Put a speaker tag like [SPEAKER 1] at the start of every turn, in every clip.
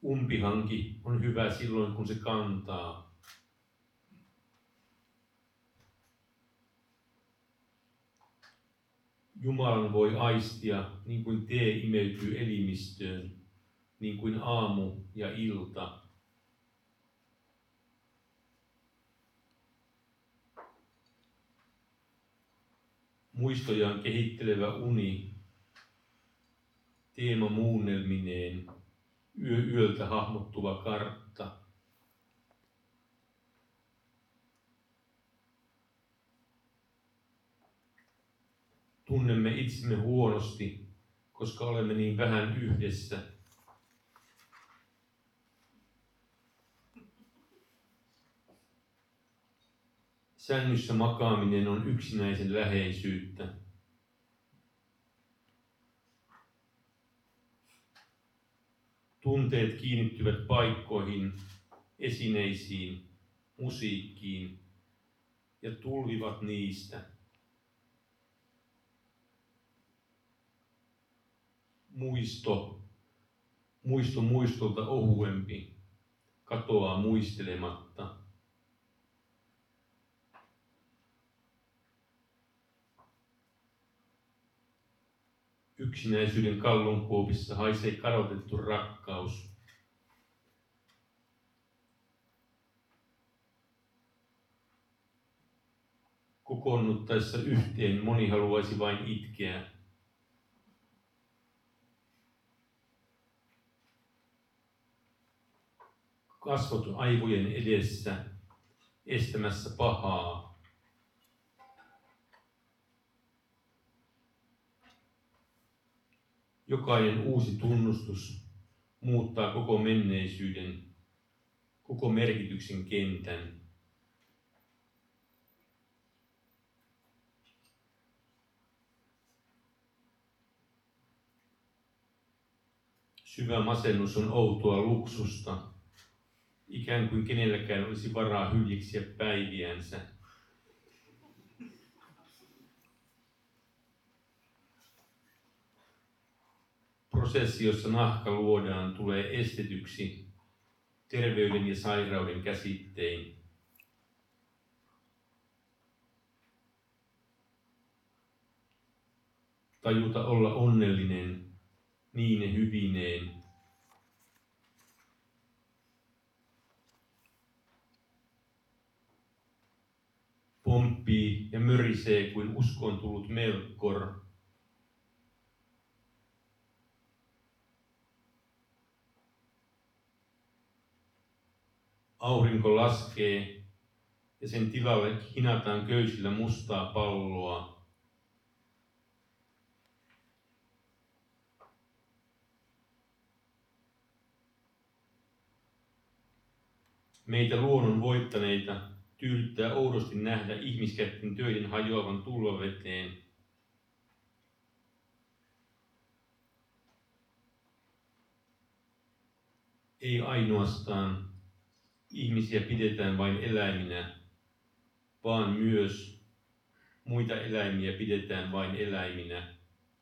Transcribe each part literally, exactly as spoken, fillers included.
[SPEAKER 1] Umpihanki on hyvä silloin, kun se kantaa. Jumalan voi aistia, niin kuin tee imeytyy elimistöön, niin kuin aamu ja ilta. Muistojaan kehittelevä uni, teema muunnelmineen, yö yöltä hahmottuva kartta. Tunnemme itsemme huonosti, koska olemme niin vähän yhdessä. Sängyssä makaaminen on yksinäisen läheisyyttä. Tunteet kiinnittyvät paikkoihin, esineisiin, musiikkiin ja tulvivat niistä. Muisto, muisto muistolta ohuempi, katoaa muistelematta. Yksinäisyyden kallonkuopissa haisee kadotettu rakkaus. Kokoonnuttaessa yhteen moni haluaisi vain itkeä. Kasvot aivojen edessä, estämässä pahaa. Jokainen uusi tunnustus muuttaa koko menneisyyden, koko merkityksen kentän. Syvä masennus on outoa luksusta, ikään kuin kenelläkään olisi varaa hyljiksiä päiviänsä. Prosessi, jossa nahka luodaan, tulee estetyksi terveyden ja sairauden käsittein. Tajuta olla onnellinen niine hyvineen. Pomppii ja mörisee kuin uskoon tullut Melkkor. Aurinko laskee ja sen tilalle hinataan köysillä mustaa palloa. Meitä luonnon voittaneita tyydyttää oudosti nähdä ihmiskätten töiden hajoavan tulvaveteen. Ei ainoastaan ihmisiä pidetään vain eläiminä, vaan myös muita eläimiä pidetään vain eläiminä.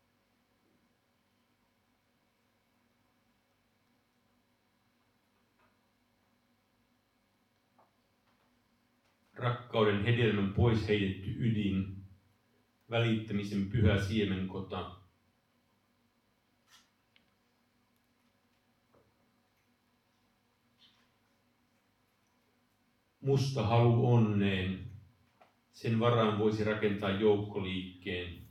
[SPEAKER 1] Rakkauden hedelmän pois heitetty ydin, välittämisen pyhä siemenkota. Musta halu onneen, sen varaan voisi rakentaa joukkoliikkeen.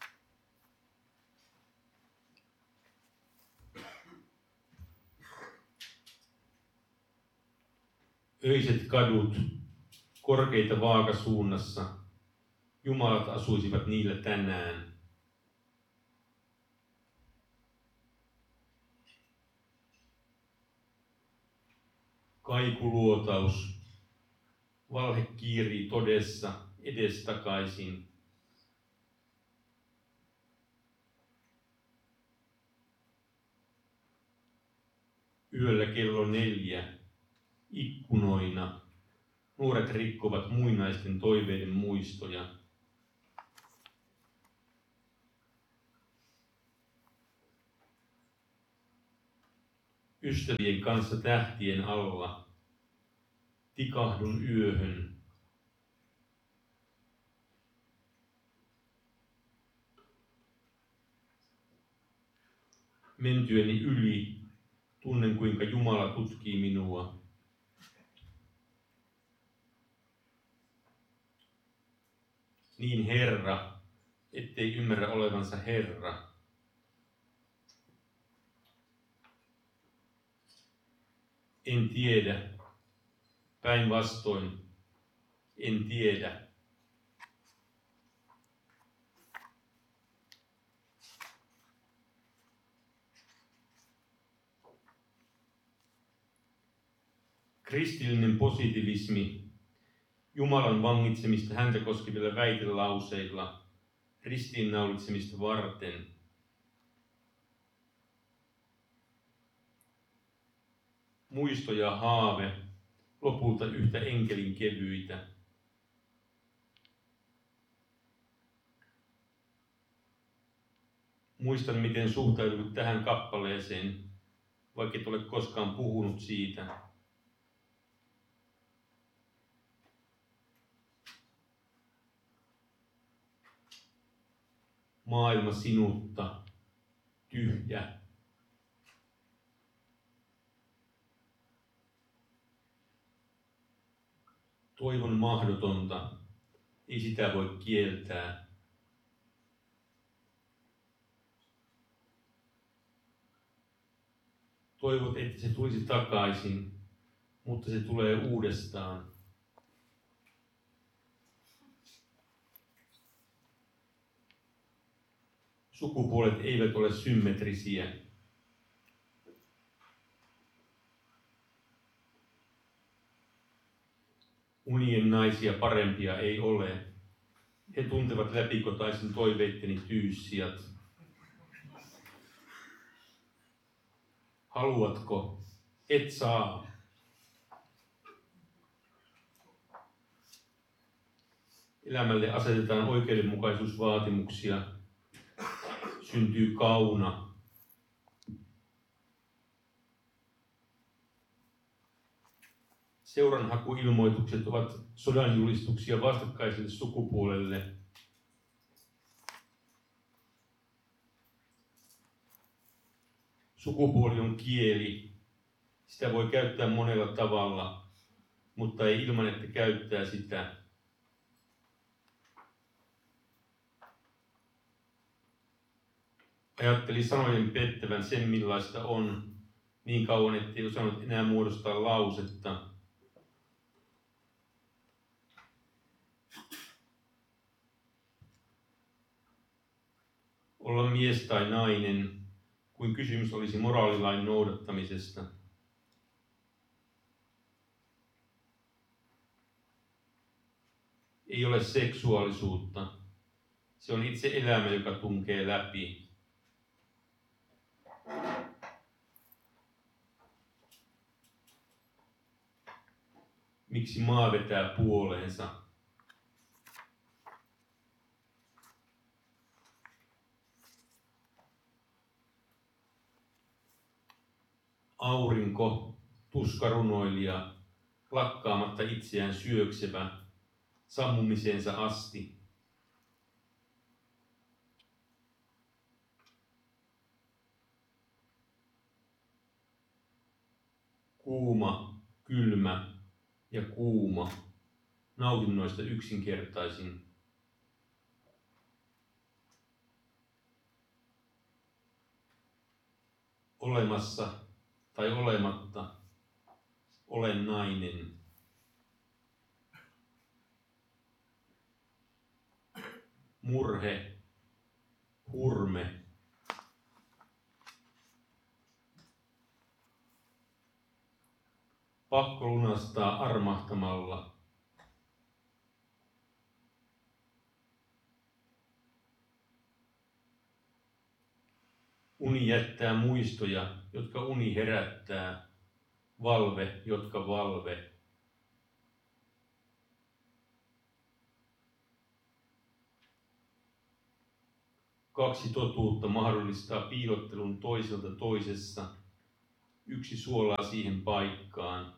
[SPEAKER 1] Öiset kadut, korkeita vaakasuunnassa, jumalat asuisivat niillä tänään. Kaikuluotaus, valhe kiirii todessa edestakaisin. Yöllä kello neljä, ikkunoina, nuoret rikkovat muinaisten toiveiden muistoja. Ystävien kanssa tähtien alla tikahdun yöhön. Mentyäni yli tunnen, kuinka Jumala tutkii minua. Niin Herra, ettei ymmärrä olevansa Herra. En tiedä, päinvastoin, en tiedä. Kristillinen positivismi, Jumalan vangitsemista häntä koskevilla väitelauseilla, ristiinnaulitsemista varten, muisto ja haave, lopulta yhtä enkelin kevyitä. Muistan, miten suhtaudut tähän kappaleeseen, vaikka et ole koskaan puhunut siitä. Maailma sinutta, tyhjä. Toivon mahdotonta, ei sitä voi kieltää. Toivot, että se tulisi takaisin, mutta se tulee uudestaan. Sukupuolet eivät ole symmetrisiä. Unien naisia parempia ei ole. He tuntevat läpikotaisin toiveitteni tyyssijat. Haluatko? Et saa. Elämälle asetetaan oikeudenmukaisuusvaatimuksia. Syntyy kauna. Seuranhakuilmoitukset ovat sodanjulistuksia vastakkaiselle sukupuolelle. Sukupuoli on kieli. Sitä voi käyttää monella tavalla, mutta ei ilman, että käyttää sitä. Ajatteli sanojen pettävän sen, millaista on, niin kauan, ettei osannut enää muodostaa lausetta. Olla mies tai nainen, kuin kysymys olisi moraalilain noudattamisesta. Ei ole seksuaalisuutta. Se on itse elämä, joka tunkee läpi. Miksi maa vetää puoleensa? Aurinko, tuskarunoilija, lakkaamatta itseään syöksevä, sammumiseensa asti. Kuuma, kylmä ja kuuma, nautinnoista yksinkertaisin. Olemassa tai olematta, olen nainen. Murhe, hurme. Pakko lunastaa armahtamalla. Uni jättää muistoja, jotka uni herättää. Valve, jotka valve. Kaksi totuutta mahdollistaa piilottelun toiselta toisessa. yksi suolaa siihen paikkaan.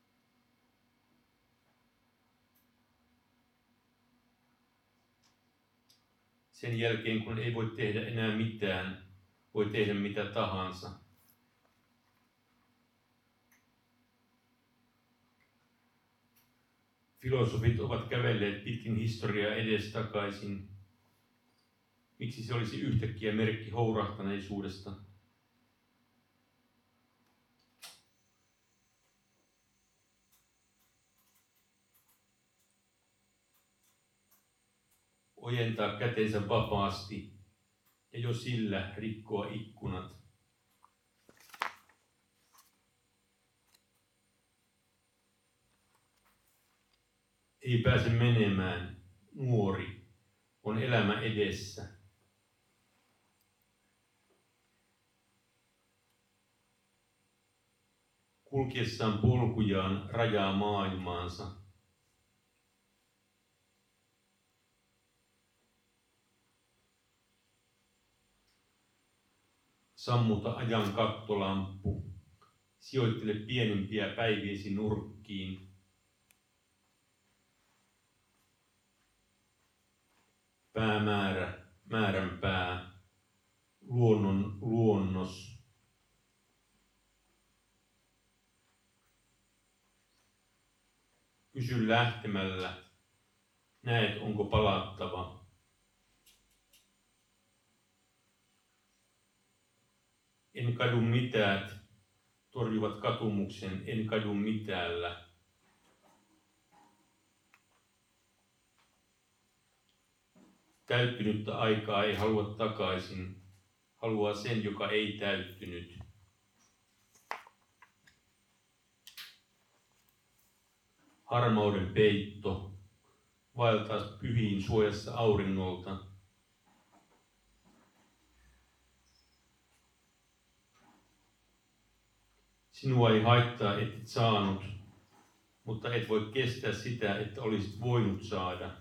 [SPEAKER 1] Sen jälkeen, kun ei voi tehdä enää mitään, voi tehdä mitä tahansa. Filosofit ovat kävelleet pitkin historiaa edestakaisin. Miksi se olisi yhtäkkiä merkki hourahtaneisuudesta? Ojentaa kätensä vapaasti ja jo sillä rikkoa ikkunat. Ei pääse menemään, nuori, on elämä edessä. Kulkiessaan polkujaan rajaa maailmaansa. Sammuta ajan kattolamppu, sijoittele pienimpiä päiviesi nurkkiin. Päämäärä, määränpää, luonnon luonnos. Kysy lähtemällä, näet onko palattava. En kadu mitään, torjuvat katumuksen, en kadu mitäällä. Täyttynyttä aikaa ei halua takaisin, haluaa sen, joka ei täyttynyt. Harmauden peitto, vaeltaa pyhiin suojassa auringolta. Sinua ei haittaa, et et saanut, mutta et voi kestää sitä, että olisit voinut saada.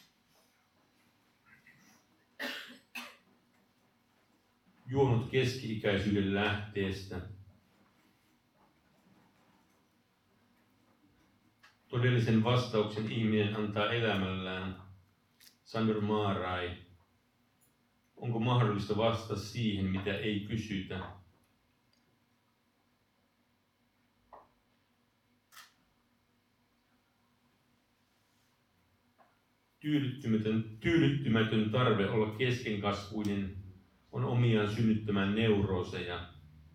[SPEAKER 1] Juonut keski-ikäisyyden lähteestä. Todellisen vastauksen ihminen antaa elämällään. Sanur Maarai. Onko mahdollista vastata siihen, mitä ei kysytä? Tyydyttymätön, tyydyttymätön tarve olla keskenkasvuinen on omiaan synnyttämään neurooseja.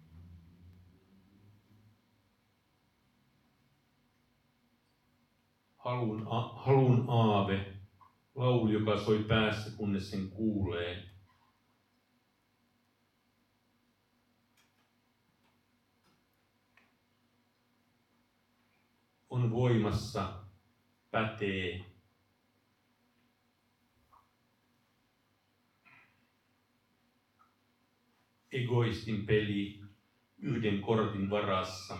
[SPEAKER 1] Halun, a, halun aave, laulu, joka soi päässä, kunnes sen kuulee. On voimassa, pätee. Egoistin peli yhden kortin varassa.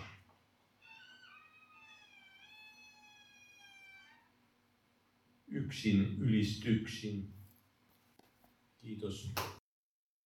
[SPEAKER 1] Yksin ylistyksin. Kiitos.